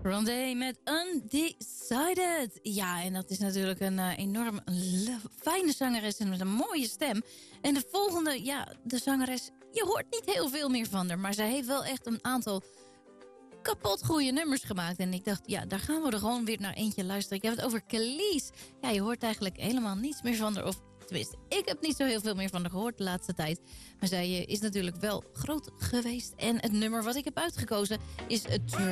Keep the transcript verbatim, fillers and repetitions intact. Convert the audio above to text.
Rondé met Undecided. Ja, en dat is natuurlijk een uh, enorm fijne zangeres en met een mooie stem. En de volgende, ja, de zangeres, je hoort niet heel veel meer van haar. Maar zij heeft wel echt een aantal kapot goede nummers gemaakt. En ik dacht, ja, daar gaan we er gewoon weer naar eentje luisteren. Ik heb het over Kelis. Ja, je hoort eigenlijk helemaal niets meer van haar. Of tenminste, ik heb niet zo heel veel meer van haar gehoord de laatste tijd. Maar zij uh, is natuurlijk wel groot geweest. En het nummer wat ik heb uitgekozen is het